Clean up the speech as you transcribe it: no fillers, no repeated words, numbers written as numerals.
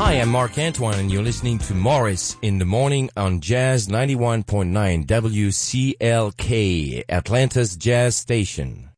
Hi, I'm Mark Antoine, and you're listening to Morris in the Morning on Jazz 91.9 WCLK, Atlanta's Jazz Station.